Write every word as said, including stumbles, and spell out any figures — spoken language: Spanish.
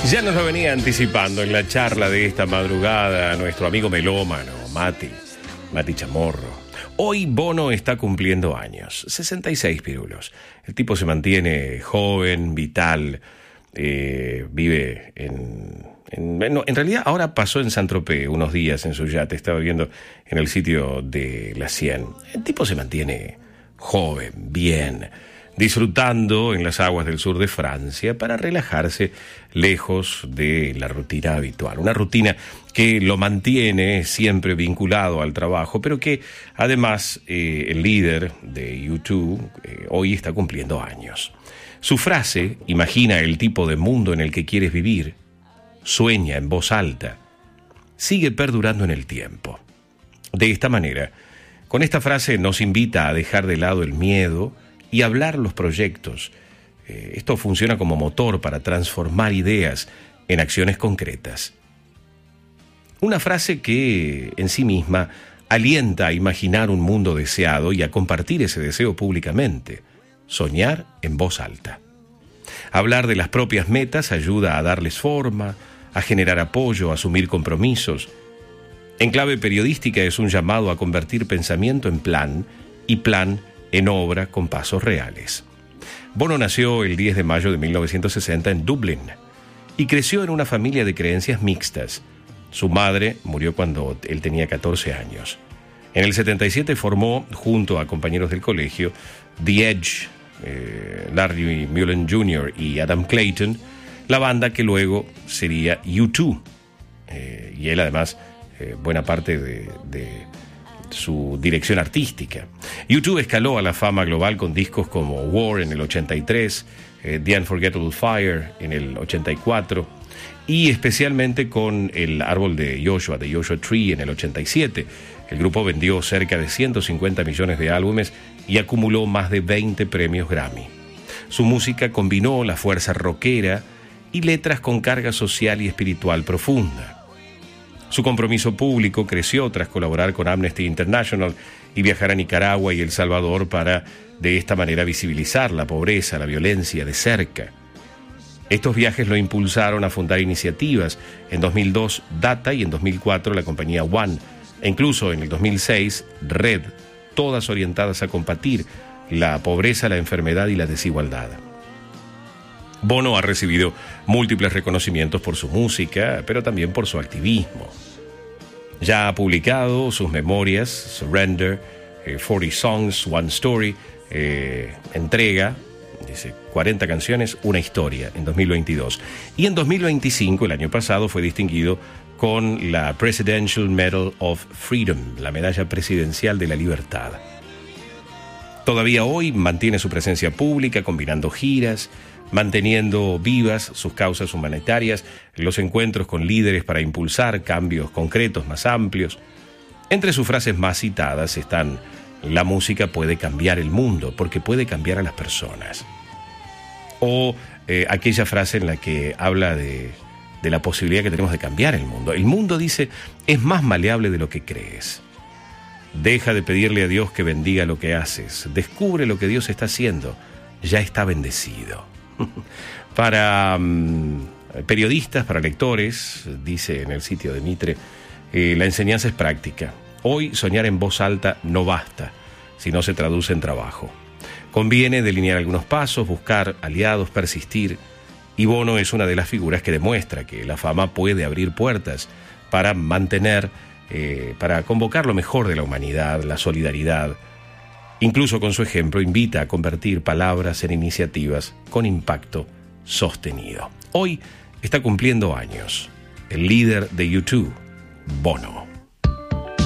Ya nos lo venía anticipando en la charla de esta madrugada nuestro amigo melómano, Mati, Mati Chamorro. Hoy Bono está cumpliendo años, sesenta y seis pirulos. El tipo se mantiene joven, vital, eh, vive en... En, no, en realidad ahora pasó en Saint-Tropez unos días en su yate, estaba viendo en el sitio de la cien. El tipo se mantiene joven, bien, disfrutando en las aguas del sur de Francia para relajarse lejos de la rutina habitual. Una rutina que lo mantiene siempre vinculado al trabajo, pero que además eh, el líder de YouTube eh, hoy está cumpliendo años. Su frase, imagina el tipo de mundo en el que quieres vivir, sueña en voz alta, sigue perdurando en el tiempo. De esta manera, con esta frase nos invita a dejar de lado el miedo y hablar los proyectos. Eh, esto funciona como motor para transformar ideas en acciones concretas. Una frase que en sí misma alienta a imaginar un mundo deseado y a compartir ese deseo públicamente. Soñar en voz alta. Hablar de las propias metas ayuda a darles forma, a generar apoyo, a asumir compromisos. En clave periodística es un llamado a convertir pensamiento en plan y plan en obra con pasos reales. Bono nació el diez de mayo de mil novecientos sesenta en Dublín y creció en una familia de creencias mixtas. Su madre murió cuando él tenía catorce años. En el setenta y siete formó, junto a compañeros del colegio, The Edge, eh, Larry Mullen junior y Adam Clayton, la banda que luego sería U dos. Eh, y él además, eh, buena parte de... de su dirección artística. U dos escaló a la fama global con discos como War en el ochenta y tres, eh, The Unforgettable Fire en el ochenta y cuatro y especialmente con el árbol de Joshua, The Joshua Tree en el ochenta y siete. El grupo vendió cerca de ciento cincuenta millones de álbumes y acumuló más de veinte premios Grammy. Su música combinó la fuerza rockera y letras con carga social y espiritual profunda. Su compromiso público creció tras colaborar con Amnesty International y viajar a Nicaragua y El Salvador para, de esta manera, visibilizar la pobreza, la violencia de cerca. Estos viajes lo impulsaron a fundar iniciativas. En dos mil dos, Data, y en dos mil cuatro, la compañía One, e incluso en el dos mil seis, Red, todas orientadas a combatir la pobreza, la enfermedad y la desigualdad. Bono ha recibido múltiples reconocimientos por su música, pero también por su activismo. Ya ha publicado sus memorias, Surrender, eh, cuarenta Songs, One Story, eh, entrega, dice, cuarenta canciones, una historia, en dos mil veintidós. Y en dos mil veinticinco, el año pasado, fue distinguido con la Presidential Medal of Freedom, la medalla presidencial de la libertad. Todavía hoy mantiene su presencia pública, combinando giras, manteniendo vivas sus causas humanitarias, los encuentros con líderes para impulsar cambios concretos más amplios. Entre sus frases más citadas están: la música puede cambiar el mundo porque puede cambiar a las personas. O eh, aquella frase en la que habla de, de la posibilidad que tenemos de cambiar el mundo. El mundo, dice, es más maleable de lo que crees. Deja de pedirle a Dios que bendiga lo que haces. Descubre lo que Dios está haciendo. Ya está bendecido. Para um, periodistas, para lectores, dice en el sitio de Mitre, eh, la enseñanza es práctica. Hoy soñar en voz alta no basta si no se traduce en trabajo. Conviene delinear algunos pasos, buscar aliados, persistir. Y Bono es una de las figuras que demuestra que la fama puede abrir puertas para mantener, eh, para convocar lo mejor de la humanidad, la solidaridad. Incluso con su ejemplo invita a convertir palabras en iniciativas con impacto sostenido. Hoy está cumpliendo años el líder de U dos, Bono.